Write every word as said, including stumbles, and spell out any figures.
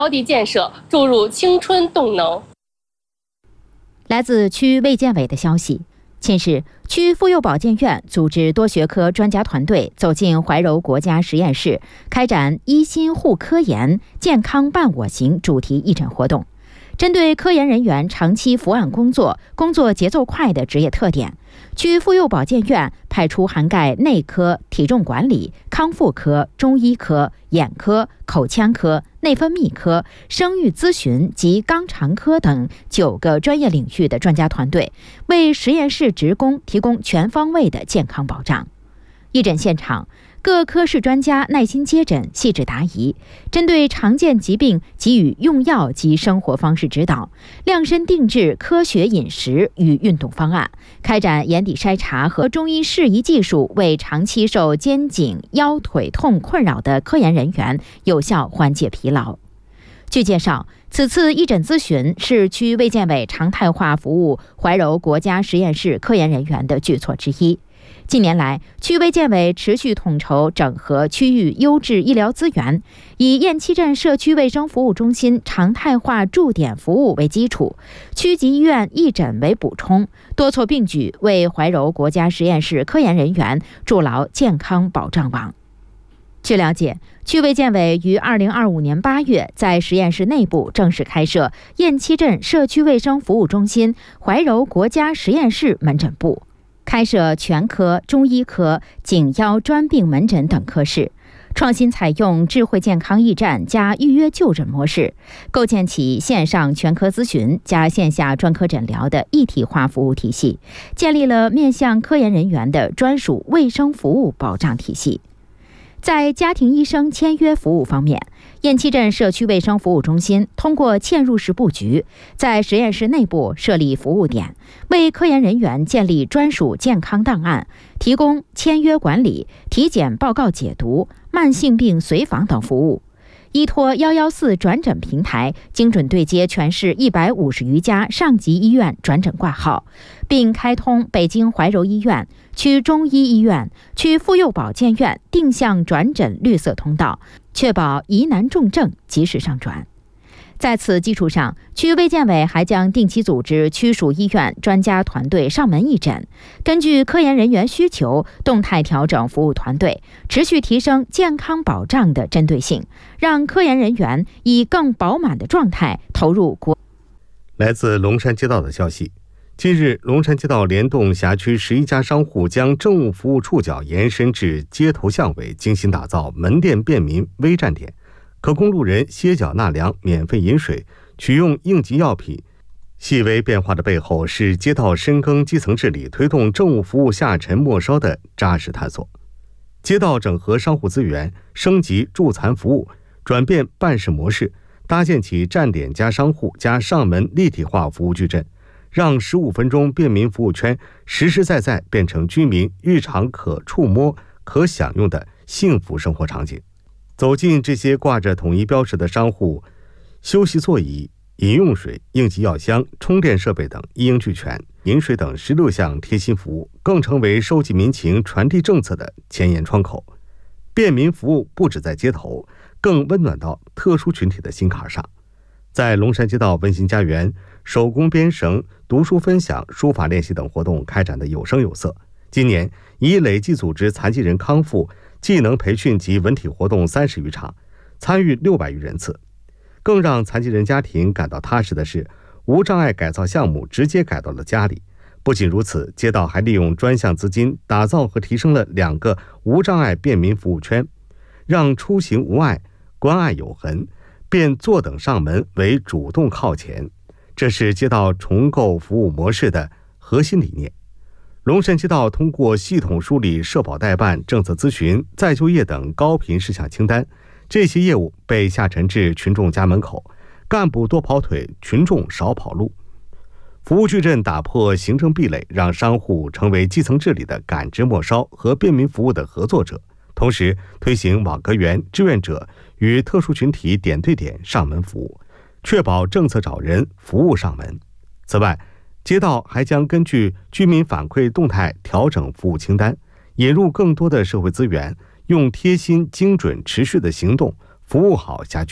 高地建设注入青春动能。 来自区卫健委的消息，近日，区妇幼保健院组织多学科专家团队走进怀柔国家实验室，开展“医心护科研，健康伴我行”主题义诊活动。针对科研人员长期伏案工作、工作节奏快的职业特点，区妇幼保健院派出涵盖内科、体重管理、康复科、中医科、眼科、口腔科、内分泌科、生育咨询及肛肠科等九个专业领域的专家团队，为实验室职工提供全方位的健康保障。义诊现场，各科室专家耐心接诊，细致答疑，针对常见疾病给予用药及生活方式指导，量身定制科学饮食与运动方案，开展眼底筛查和中医适宜技术，为长期受肩颈、腰腿痛困扰的科研人员有效缓解疲劳。据介绍，此次义诊咨询是区卫健委常态化服务怀柔国家实验室科研人员的举措之一。近年来，区卫健委持续统筹整合区域优质医疗资源，以雁栖镇社区卫生服务中心常态化驻点服务为基础，区级医院义诊为补充，多措并举，为怀柔国家实验室科研人员筑牢健康保障网。据了解，区卫健委于二零二五年八月在实验室内部正式开设雁栖镇社区卫生服务中心怀柔国家实验室门诊部，开设全科、中医科、颈腰专病门诊等科室，创新采用智慧健康驿站加预约就诊模式，构建起线上全科咨询加线下专科诊疗的一体化服务体系，建立了面向科研人员的专属卫生服务保障体系。在家庭医生签约服务方面，雁栖镇社区卫生服务中心通过嵌入式布局，在实验室内部设立服务点，为科研人员建立专属健康档案，提供签约管理、体检报告解读、慢性病随访等服务。依托一一四转诊平台，精准对接全市一百五十余家上级医院转诊挂号，并开通北京怀柔医院、区中医医院、区妇幼保健院定向转诊绿色通道，确保疑难重症及时上转。在此基础上，区卫健委还将定期组织区属医院专家团队上门义诊，根据科研人员需求，动态调整服务团队，持续提升健康保障的针对性，让科研人员以更饱满的状态投入国。 来自龙山街道的消息，近日，龙山街道联动辖区十一家商户将政务服务触角延伸至街头巷尾，精心打造门店便民微站点，可供路人歇脚纳凉、免费饮水、取用应急药品。细微变化的背后是街道深耕基层治理、推动政务服务下沉末梢的扎实探索。街道整合商户资源，升级助残服务，转变办事模式，搭建起站点加商户加上门立体化服务矩阵，让十五分钟便民服务圈实实在在变成居民日常可触摸、可享用的幸福生活场景。走进这些挂着统一标识的商户，休息座椅、饮用水、应急药箱、充电设备等一应俱全，饮水等十六项贴心服务更成为收集民情、传递政策的前沿窗口。便民服务不止在街头，更温暖到特殊群体的心坎上。在龙山街道温馨家园，手工编绳、读书分享、书法练习等活动开展的有声有色。今年已累计组织残疾人康复、技能培训及文体活动三十余场，参与六百余人次。更让残疾人家庭感到踏实的是，无障碍改造项目直接改到了家里。不仅如此，街道还利用专项资金打造和提升了两个无障碍便民服务圈，让出行无碍、关爱有痕，变坐等上门为主动靠前。这是街道重构服务模式的核心理念。龙山街道通过系统梳理社保代办、政策咨询、再就业等高频事项清单，这些业务被下沉至群众家门口，干部多跑腿，群众少跑路。服务矩阵打破行政壁垒，让商户成为基层治理的感知末梢和便民服务的合作者，同时推行网格员、志愿者与特殊群体点对点上门服务，确保政策找人，服务上门。此外，街道还将根据居民反馈动态调整服务清单，引入更多的社会资源，用贴心、精准、持续的行动服务好辖区。